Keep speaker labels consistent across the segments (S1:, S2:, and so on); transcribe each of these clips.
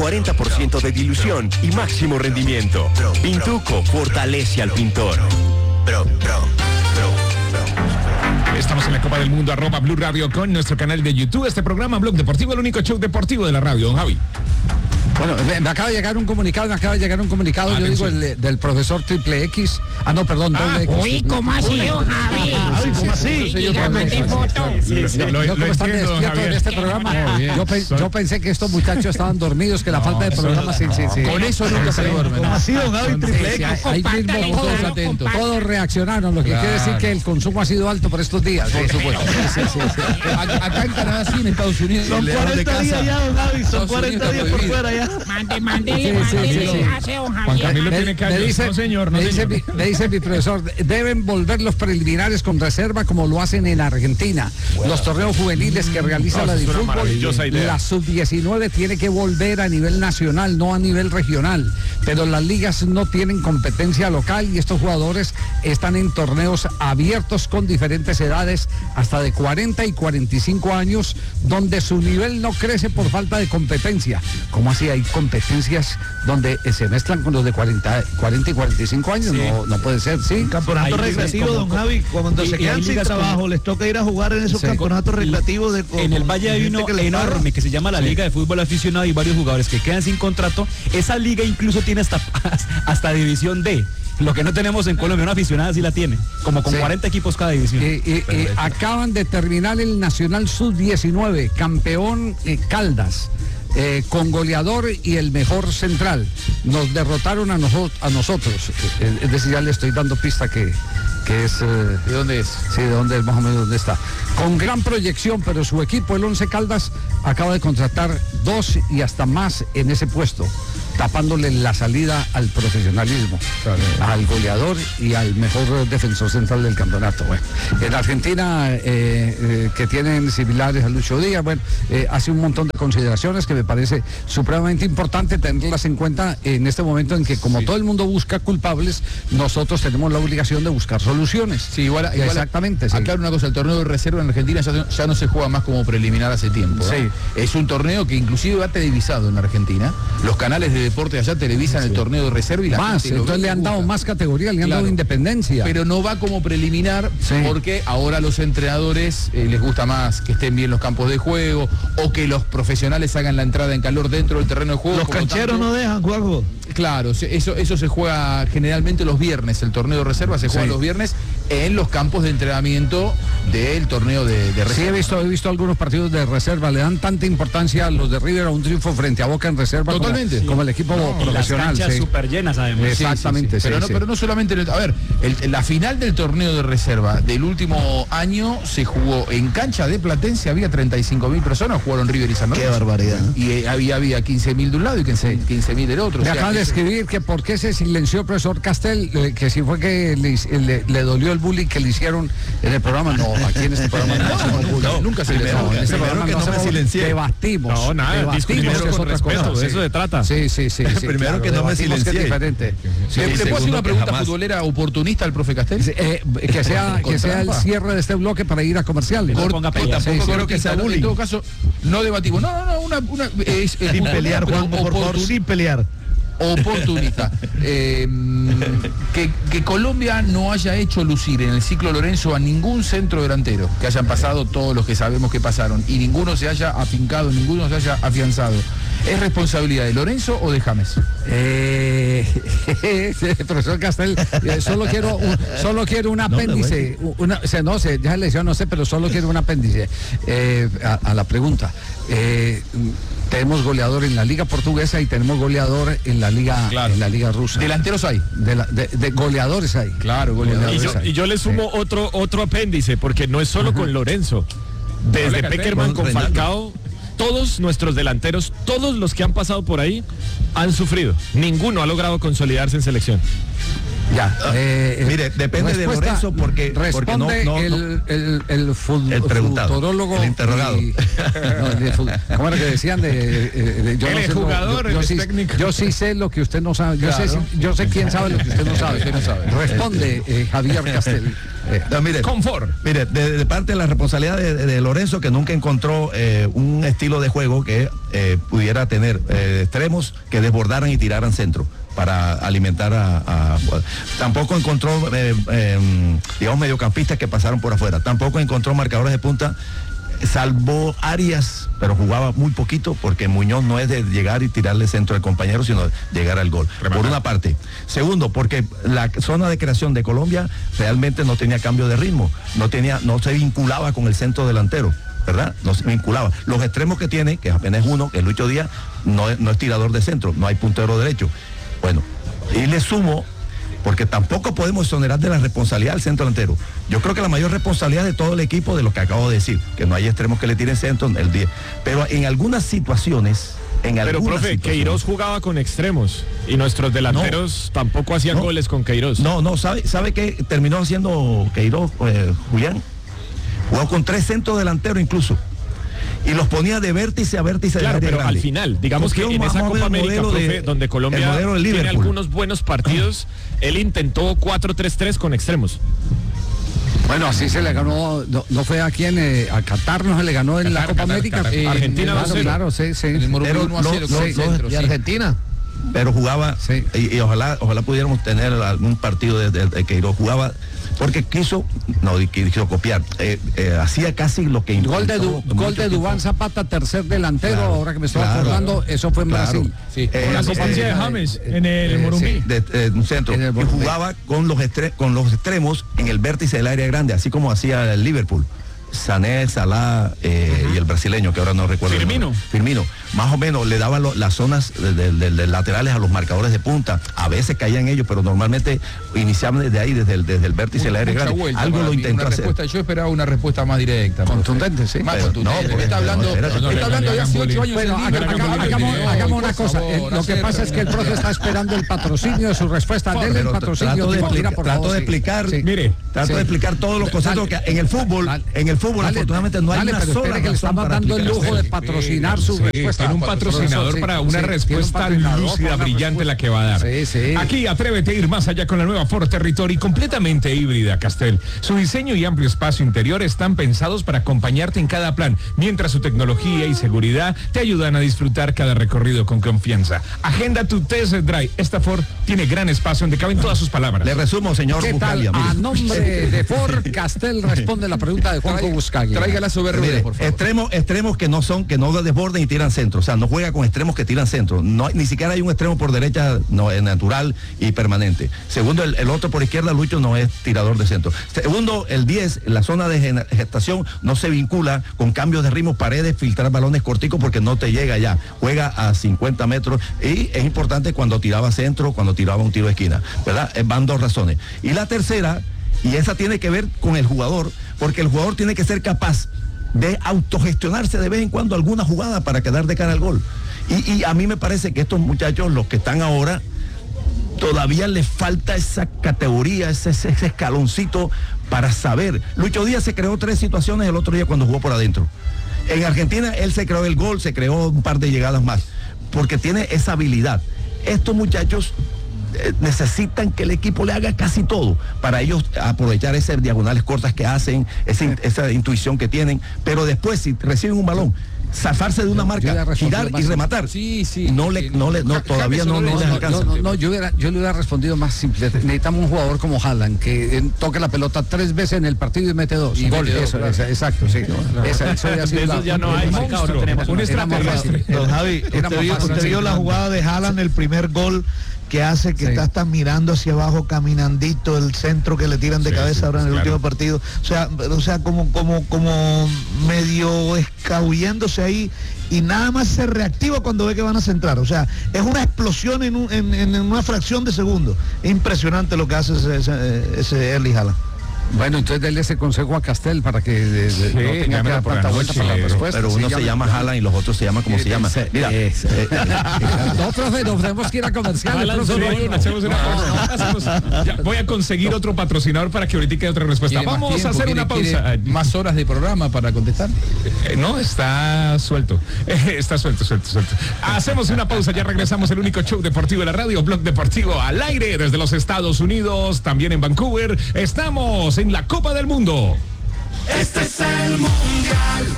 S1: 40% de dilución y máximo rendimiento. Pintuco fortalece al pintor.
S2: Estamos en la Copa del Mundo, @Blue Radio con nuestro canal de YouTube. Este programa, Blog Deportivo, el único show deportivo de la radio, don Javi.
S3: Bueno, me acaba de llegar un comunicado, yo digo del profesor Triple X. Doble X.
S4: Uy, ¿cómo así, don Javi?
S3: ¿Cómo así?
S4: Y ya mandé foto.
S3: Yo como están despiertos en este programa, yo pensé que estos muchachos estaban dormidos, que la falta de programa, sí.
S5: Con eso nunca se duermen.
S3: ¿Cómo así, don Javi? Triple X. Ahí mismo todos atentos. Todos reaccionaron, lo que quiere decir que el consumo ha sido alto por estos días. Por supuesto.
S5: Acá en Canadá sí, en Estados Unidos.
S6: Son 40 días ya, don Javi, son 40 días por fuera ya.
S4: Mándele hace don Javier.
S3: Me dice mi profesor, deben volver los preliminares con reserva como lo hacen en Argentina. Los torneos juveniles que realiza la Difútbol, la sub-19 tiene que volver a nivel nacional, no a nivel regional. Pero las ligas no tienen competencia local y estos jugadores están en torneos abiertos con diferentes edades, hasta de 40 y 45 años, donde su nivel no crece por falta de competencia. ¿Cómo así hay competencias donde se mezclan con los de 40 y 45 años? Sí. No puede ser, ¿sí?
S6: Campeonato recreativo, don Javi, cuando se quedan sin trabajo, les toca ir a jugar en esos campeonatos recreativos.
S7: En el Valle hay uno enorme que se llama la Liga de Fútbol Aficionado y varios jugadores que quedan sin contrato. Esa liga incluso tiene hasta División D. Lo que no tenemos en Colombia, una aficionada sí la tiene, como con 40 equipos cada división.
S3: Acaban de terminar el Nacional Sub-19, campeón Caldas. Con goleador y el mejor central. Nos derrotaron a nosotros. Es decir, ya le estoy dando pista que es...
S5: ¿De dónde es?
S3: Sí, de dónde es, más o menos dónde está. Con gran proyección, pero su equipo, el Once Caldas, acaba de contratar 2 y hasta más en ese puesto, tapándole la salida al profesionalismo, al goleador y al mejor defensor central del campeonato. Bueno, en Argentina, que tienen similares a Lucho Díaz, hace un montón de consideraciones que me parece supremamente importante tenerlas en cuenta en este momento en que, como todo el mundo busca culpables, nosotros tenemos la obligación de buscar soluciones.
S5: Sí, igual
S3: exactamente. Sí.
S5: Aclaro una cosa, el torneo de reserva en Argentina ya no se juega más como preliminar hace tiempo. Sí. Es un torneo que inclusive va televisado en Argentina. Los canales de deporte allá televisan el torneo de reserva y la
S3: gente entonces le han dado más categoría, le han dado independencia.
S5: Pero no va como preliminar porque ahora a los entrenadores les gusta más que estén bien los campos de juego o que los profesionales hagan la entrada en calor dentro del terreno de juego.
S6: Los cancheros no dejan, Juanjo.
S5: Claro, eso se juega generalmente los viernes, el torneo de reserva se juega los viernes en los campos de entrenamiento del torneo de reserva.
S3: Sí, he visto algunos partidos de reserva, le dan tanta importancia a los de River a un triunfo frente a Boca en reserva. Totalmente. Como el equipo profesional.
S7: Las canchas súper llenas además.
S3: Exactamente.
S5: Pero no solamente, la final del torneo de reserva del último año se jugó en cancha de Platense, había 35.000 personas, jugaron River y San Lorenzo.
S6: Qué barbaridad.
S5: Y había 15.000 de un lado y 15.000 del otro.
S3: Me acaban de escribir que por qué se silenció el profesor Castel, que si fue que le dolió el bullying que le hicieron en el programa. No, aquí en este programa nunca se le
S5: en este programa
S3: no me silencié. Debatimos.
S2: No, nada, discutimos con respeto, de eso se trata.
S3: Sí.
S5: Primero que no me silencié.
S3: Que es diferente.
S5: ¿Le puedo hacer una pregunta futbolera oportunista al profe Castel?
S3: Que sea el cierre de este bloque para ir a comerciales.
S5: Tampoco creo que sea bullying. En todo caso, no debatimos.
S6: Sin pelear, Juan, por favor, sin pelear.
S5: Oportunista. Que Colombia no haya hecho lucir en el ciclo Lorenzo a ningún centro delantero, que hayan pasado todos los que sabemos que pasaron, y ninguno se haya afincado, ninguno se haya afianzado. ¿Es responsabilidad de Lorenzo o de James?
S3: Profesor Castel, solo quiero un apéndice. Ya le decía, no sé, pero solo quiero un apéndice a la pregunta. Tenemos goleador en la Liga Portuguesa y tenemos goleador en la Liga Rusa.
S5: Delanteros hay.
S3: De goleadores hay.
S5: Claro, goleadores
S2: y yo le sumo otro apéndice, porque no es solo con Lorenzo. Desde Peckerman con Falcao, todos nuestros delanteros, todos los que han pasado por ahí, han sufrido. Ninguno ha logrado consolidarse en selección.
S6: Mire, depende de Lorenzo porque no
S3: el
S6: futurólogo,
S3: el
S6: interrogado.
S3: ¿Cómo era que decían
S2: el jugador, el técnico?
S3: Yo sí sé lo que usted no sabe. Yo sé quién sabe lo que usted no sabe. Responde Javier Castel.
S8: No, mire,
S2: confort.
S8: Mire, de parte de la responsabilidad de Lorenzo, que nunca encontró un estilo de juego que pudiera tener extremos que desbordaran y tiraran centro para alimentar tampoco encontró digamos mediocampistas que pasaron por afuera, tampoco encontró marcadores de punta, salvo Arias, pero jugaba muy poquito porque Muñoz no es de llegar y tirarle centro al compañero, sino de llegar al gol. Por una parte. Segundo, porque la zona de creación de Colombia realmente no tenía cambio de ritmo, no se vinculaba con el centro delantero, ¿verdad? No se vinculaba. Los extremos que tiene, que apenas es uno, que es Lucho Díaz, no es tirador de centro, no hay puntero derecho. Bueno, y le sumo, porque tampoco podemos exonerar de la responsabilidad del centro delantero. Yo creo que la mayor responsabilidad de todo el equipo, de lo que acabo de decir, que no hay extremos que le tiren centro, el 10. Pero en algunas situaciones...
S2: Pero, profe, Queiroz jugaba con extremos y nuestros delanteros tampoco hacían goles con Queiroz.
S8: ¿Sabe qué terminó haciendo Queiroz, Julián? Jugó con 3 centros delanteros incluso. Y los ponía de vértice a vértice.
S2: Claro, pero
S8: grande.
S2: Al final, digamos que en esa Copa América, profe, donde Colombia tiene algunos buenos partidos, él intentó 4-3-3 con extremos.
S3: Bueno, así se le ganó, no fue aquí a Qatar, no se le ganó en la Copa América.
S2: Argentina,
S3: claro, sí.
S8: ¿Y Argentina? Pero jugaba, y ojalá pudiéramos tener algún partido de Queiroz, jugaba porque quiso copiar, hacía casi lo que
S3: gol de Duván Zapata, tercer delantero, ahora que me estoy acordando, eso fue en Brasil.
S2: Sí. La asistencia de James en el Morumbí.
S8: Un centro, y jugaba con los extremos en el vértice del área grande, así como hacía el Liverpool. Sané, Salah y el brasileño, que ahora no recuerdo. Firmino. Más o menos le daban las zonas de laterales a los marcadores de punta. A veces caían ellos, pero normalmente iniciaban desde ahí, desde el vértice del área grande. Algo lo intentó hacer.
S5: Yo esperaba una respuesta más directa.
S3: Contundente, sí.
S5: Más contundente. Porque está hablando de hace 8 años.
S3: Bueno, hagamos una cosa. Lo que pasa es que el profe está esperando el patrocinio de su respuesta. Denle el patrocinio.
S8: Trato de explicar, trato de explicar todos los conceptos que en el fútbol, afortunadamente no hay una sola
S3: que le estamos dando el lujo de patrocinar su respuesta.
S2: Tiene un patrocinador para una respuesta lúcida, brillante la que va a dar. Aquí atrévete a ir más allá con la nueva Ford Territory completamente híbrida, Castel. Su diseño y amplio espacio interior están pensados para acompañarte en cada plan, mientras su tecnología y seguridad te ayudan a disfrutar cada recorrido con confianza. Agenda tu test drive. Esta Ford tiene gran espacio donde caben todas sus palabras.
S8: Le resumo, señor Buscaglia.
S3: A nombre de Ford, Castel responde la pregunta de Juanjo Buscaglia.
S5: Tráigala sobre ruedas, por favor.
S8: Extremos que no desborden y tiran centro. O sea, no juega con extremos que tiran centro. Ni siquiera hay un extremo por derecha natural y permanente. Segundo, el otro por izquierda, Lucho, no es tirador de centro. Segundo, el 10, la zona de gestación no se vincula con cambios de ritmo, paredes, filtrar balones corticos porque no te llega ya. Juega a 50 metros y es importante cuando tiraba centro, cuando tiraba un tiro de esquina, ¿verdad? Van 2 razones. Y la tercera, y esa tiene que ver con el jugador, porque el jugador tiene que ser capaz de autogestionarse de vez en cuando alguna jugada para quedar de cara al gol. Y a mí me parece que estos muchachos, los que están ahora, todavía les falta esa categoría, ese escaloncito para saber. Lucho Díaz se creó 3 situaciones el otro día cuando jugó por adentro. En Argentina él se creó el gol, se creó un par de llegadas más, porque tiene esa habilidad. Estos muchachos necesitan que el equipo le haga casi todo para ellos aprovechar esas diagonales cortas que hacen, esa intuición que tienen, pero después si reciben un balón, zafarse de una marca, girar y rematar. Todavía no les alcanza.
S3: Yo le hubiera respondido más simple. Necesitamos un jugador como Haaland que toque la pelota 3 veces en el partido y mete 2. Y gol. Exacto, sí.
S2: Eso ya no hay.
S6: Un extraterrestre. Don Javi, usted vio la jugada de Haaland, el primer gol que hace que estás mirando hacia abajo, caminandito, el centro que le tiran de cabeza ahora en el último partido. O sea, como medio escabulléndose ahí y nada más se reactiva cuando ve que van a centrar. O sea, es una explosión en una fracción de segundo. Es impresionante lo que hace ese Erling Haaland.
S3: Bueno, entonces denle ese consejo a Castel para que no tenga que dar tanta vuelta para la respuesta.
S8: Pero uno se llama Haaland y los otros se llaman como se llaman. Mira,
S3: no, profe, nos tenemos que ir a comercial.
S2: Voy a conseguir otro patrocinador para que ahorita quede otra respuesta. Vamos a hacer una pausa.
S5: ¿Más horas de programa para contestar?
S2: No, está suelto. Está suelto. Hacemos una pausa, ya regresamos. El único show deportivo de la radio, Blog Deportivo al aire desde los Estados Unidos, también en Vancouver. Estamos
S9: Estamos en la Copa del Mundo.
S10: Este es el Mundial.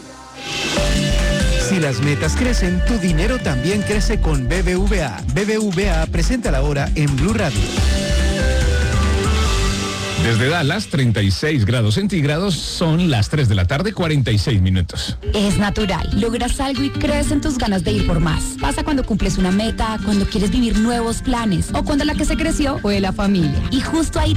S11: Si las metas crecen, tu dinero también crece con BBVA. BBVA presenta la hora en Blue Radio.
S9: Desde Dallas, 36 grados centígrados, son las 3 de la tarde, 46 minutos.
S12: Es natural. Logras algo y crees en tus ganas de ir por más. Pasa cuando cumples una meta, cuando quieres vivir nuevos planes o cuando la que se creció fue la familia. Y justo ahí